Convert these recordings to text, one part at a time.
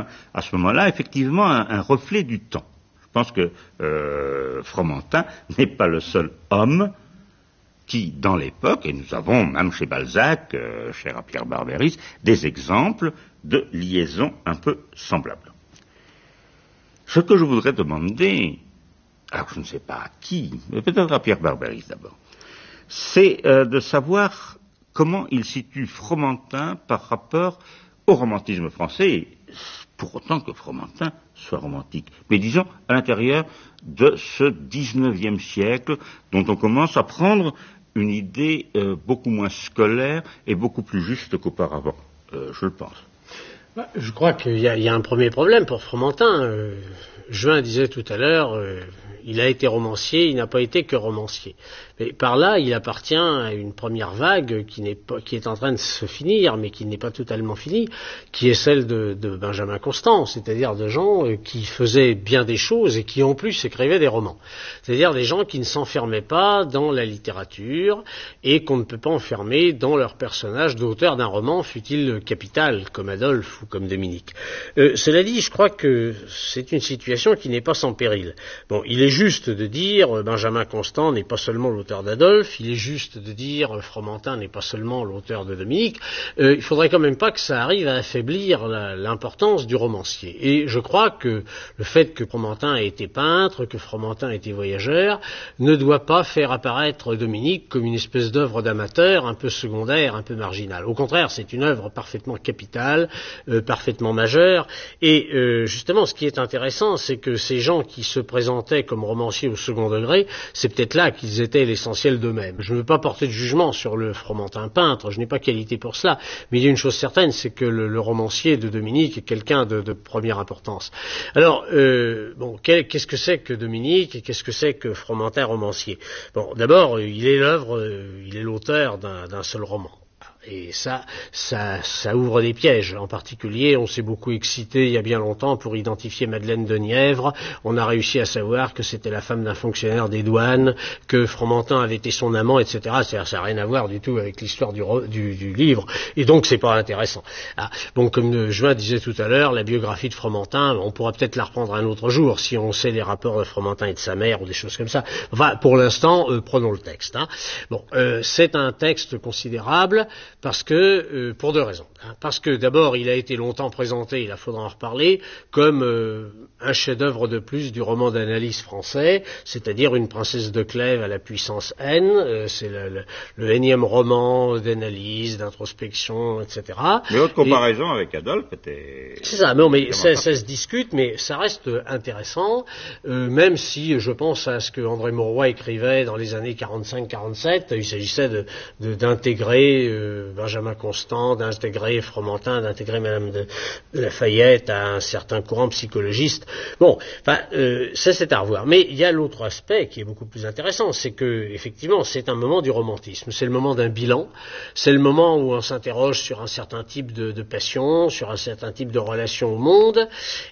à ce moment-là, effectivement, un reflet du temps. Je pense que Fromentin n'est pas le seul homme qui, dans l'époque, et nous avons même chez Balzac, cher à Pierre Barbéris, des exemples de liaisons un peu semblables. Ce que je voudrais demander, alors je ne sais pas à qui, mais peut-être à Pierre Barbéris d'abord, c'est de savoir comment il situe Fromentin par rapport au romantisme français, pour autant que Fromentin soit romantique, mais disons à l'intérieur de ce 19e siècle dont on commence à prendre une idée beaucoup moins scolaire et beaucoup plus juste qu'auparavant, je le pense. Je crois qu'il y a un premier problème pour Fromentin. Juin disait tout à l'heure, il a été romancier, il n'a pas été que romancier. Mais par là, il appartient à une première vague qui est en train de se finir, mais qui n'est pas totalement finie, qui est celle de Benjamin Constant, c'est-à-dire de gens qui faisaient bien des choses et qui en plus écrivaient des romans. C'est-à-dire des gens qui ne s'enfermaient pas dans la littérature et qu'on ne peut pas enfermer dans leur personnage d'auteur d'un roman, fût-il capital, comme Adolphe ou comme Dominique. Cela dit, je crois que c'est une situation qui n'est pas sans péril. Bon, il est juste de dire Benjamin Constant n'est pas seulement l'auteur d'Adolphe, il est juste de dire Fromentin n'est pas seulement l'auteur de Dominique. Il faudrait quand même pas que ça arrive à affaiblir l'importance du romancier. Et je crois que le fait que Fromentin ait été peintre, que Fromentin ait été voyageur, ne doit pas faire apparaître Dominique comme une espèce d'œuvre d'amateur, un peu secondaire, un peu marginale. Au contraire, c'est une œuvre parfaitement capitale, parfaitement majeure. Et justement, ce qui est intéressant, c'est que ces gens qui se présentaient comme romanciers au second degré, c'est peut-être là qu'ils étaient l'essentiel d'eux-mêmes. Je ne veux pas porter de jugement sur le Fromentin peintre, je n'ai pas qualité pour cela, mais il y a une chose certaine, c'est que le romancier de Dominique est quelqu'un de première importance. Alors, qu'est-ce que c'est que Dominique et qu'est-ce que c'est que Fromentin romancier? Bon, d'abord, il est l'auteur d'un seul roman. Et ça ouvre des pièges. En particulier, on s'est beaucoup excité il y a bien longtemps pour identifier Madeleine de Nièvre. On a réussi à savoir que c'était la femme d'un fonctionnaire des douanes, que Fromentin avait été son amant, etc. C'est-à-dire, ça n'a rien à voir du tout avec l'histoire du livre. Et donc, c'est pas intéressant. Ah, bon, comme Juin disait tout à l'heure, la biographie de Fromentin, on pourra peut-être la reprendre un autre jour si on sait les rapports de Fromentin et de sa mère ou des choses comme ça. Enfin, pour l'instant, prenons le texte. Bon, c'est un texte considérable. Parce que, pour deux raisons. Parce que d'abord, il a été longtemps présenté, il faudra en reparler, comme un chef-d'œuvre de plus du roman d'analyse français, c'est-à-dire une princesse de Clèves à la puissance N, c'est le énième roman d'analyse, d'introspection, etc. Mais votre comparaison avec Adolphe était... C'est ça, non, mais ça se discute, mais ça reste intéressant, même si je pense à ce que André Mauroy écrivait dans les années 45-47, il s'agissait d'intégrer Benjamin Constant, d'intégrer Fromentin, d'intégrer Madame de Lafayette à un certain courant psychologiste. Bon, enfin, ça c'est à revoir. Mais il y a l'autre aspect qui est beaucoup plus intéressant, c'est que effectivement c'est un moment du romantisme, c'est le moment d'un bilan, c'est le moment où on s'interroge sur un certain type de passion, sur un certain type de relation au monde,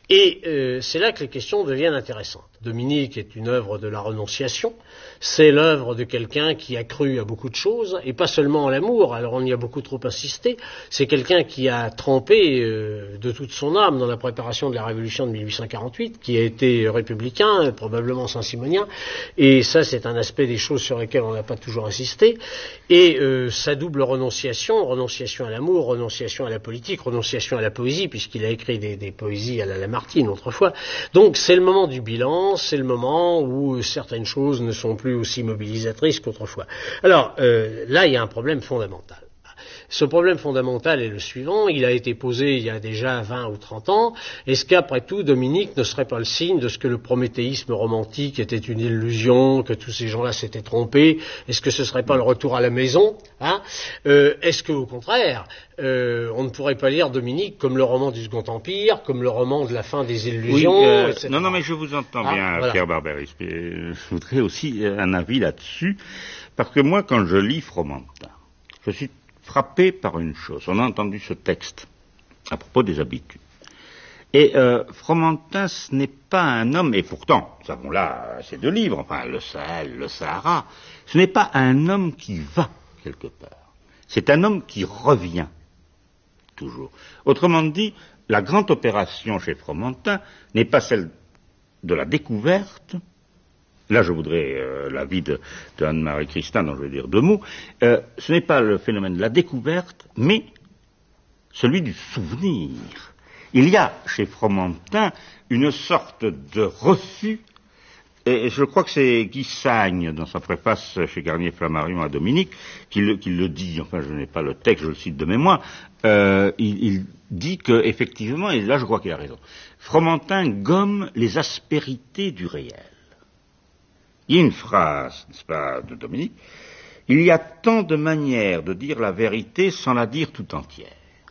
et c'est là que les questions deviennent intéressantes. Dominique est une œuvre de la renonciation, c'est l'œuvre de quelqu'un qui a cru à beaucoup de choses, et pas seulement à l'amour, alors on y a beaucoup trop insisté, c'est quelqu'un qui a trempé de toute son âme dans la préparation de la Révolution de 1848, qui a été républicain, probablement saint-simonien, et ça c'est un aspect des choses sur lesquelles on n'a pas toujours insisté, et sa double renonciation à l'amour, renonciation à la politique, renonciation à la poésie, puisqu'il a écrit des poésies à la Lamartine autrefois, donc c'est le moment du bilan, c'est le moment où certaines choses ne sont plus aussi mobilisatrices qu'autrefois. Alors là, il y a un problème fondamental. Ce problème fondamental est le suivant, il a été posé il y a déjà 20 ou 30 ans, est-ce qu'après tout Dominique ne serait pas le signe de ce que le prométhéisme romantique était une illusion, que tous ces gens-là s'étaient trompés, est-ce que ce serait pas le retour à la maison, est-ce qu'au contraire, on ne pourrait pas lire Dominique comme le roman du Second Empire, comme le roman de la fin des illusions, etc. Non, mais je vous entends bien, voilà. Pierre Barbéris, je voudrais aussi un avis là-dessus, parce que moi quand je lis Fromentin, je suis frappé par une chose. On a entendu ce texte à propos des habitudes. Et Fromentin, ce n'est pas un homme, et pourtant, nous avons là ces deux livres, enfin le Sahel, le Sahara, ce n'est pas un homme qui va quelque part. C'est un homme qui revient toujours. Autrement dit, la grande opération chez Fromentin n'est pas celle de la découverte. Là, je voudrais l'avis de Anne-Marie Christin, dont je vais dire 2 mots. Ce n'est pas le phénomène de la découverte, mais celui du souvenir. Il y a chez Fromentin une sorte de refus, et je crois que c'est Guy Sagne, dans sa préface chez Garnier-Flammarion à Dominique, qui le dit, enfin je n'ai pas le texte, je le cite de mémoire, il dit que effectivement, et là je crois qu'il a raison, Fromentin gomme les aspérités du réel. Il y a une phrase, n'est-ce pas, de Dominique, il y a tant de manières de dire la vérité sans la dire tout entière.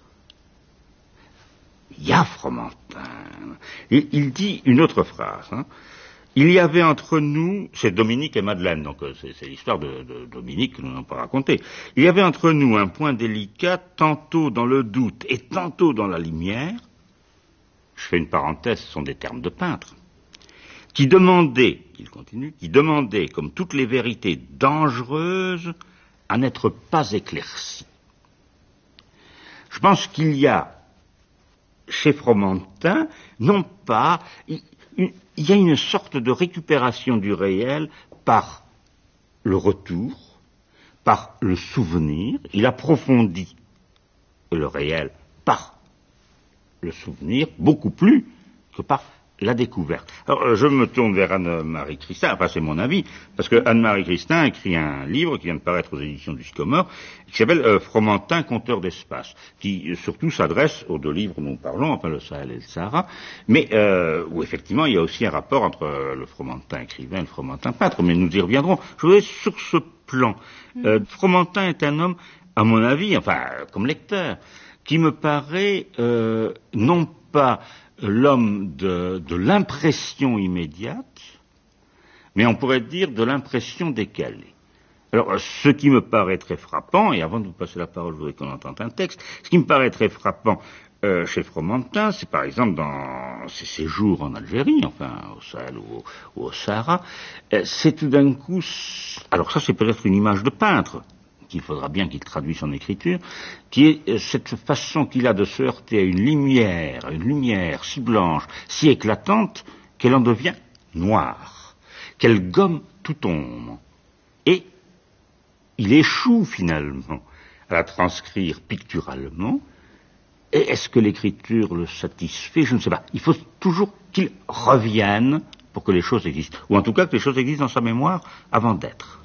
Il y a Fromentin. Il dit une autre phrase. Il y avait entre nous, c'est Dominique et Madeleine, donc c'est l'histoire de Dominique que nous n'avons pas racontée. Il y avait entre nous un point délicat, tantôt dans le doute et tantôt dans la lumière. Je fais une parenthèse, ce sont des termes de peintre. Qui demandait, il continue, qui demandait, comme toutes les vérités dangereuses, à n'être pas éclaircies. Je pense qu'il y a chez Fromentin, non pas, il y a une sorte de récupération du réel par le retour, par le souvenir. Il approfondit le réel par le souvenir, beaucoup plus que par la découverte. Alors, je me tourne vers Anne-Marie Christin, enfin c'est mon avis, parce que Anne-Marie Christin a écrit un livre qui vient de paraître aux éditions du Scomor, qui s'appelle Fromentin, conteur d'espace, qui surtout s'adresse aux 2 livres dont nous parlons, enfin le Sahel et le Sahara, mais où effectivement il y a aussi un rapport entre le Fromentin écrivain et le Fromentin peintre, mais nous y reviendrons. Je voudrais sur ce plan, Fromentin est un homme, à mon avis, enfin comme lecteur, qui me paraît non pas l'homme de l'impression immédiate, mais on pourrait dire de l'impression décalée. Alors, ce qui me paraît très frappant, et avant de vous passer la parole, je voudrais qu'on entende un texte, ce qui me paraît très frappant chez Fromentin, c'est par exemple dans ses séjours en Algérie, enfin au Sahel ou au Sahara, c'est tout d'un coup, alors ça c'est peut-être une image de peintre, qu'il faudra bien qu'il traduise en écriture, qui est cette façon qu'il a de se heurter à une lumière si blanche, si éclatante, qu'elle en devient noire, qu'elle gomme toute ombre. Et il échoue finalement à la transcrire picturalement. Et est-ce que l'écriture le satisfait? Je ne sais pas. Il faut toujours qu'il revienne pour que les choses existent. Ou en tout cas que les choses existent dans sa mémoire avant d'être.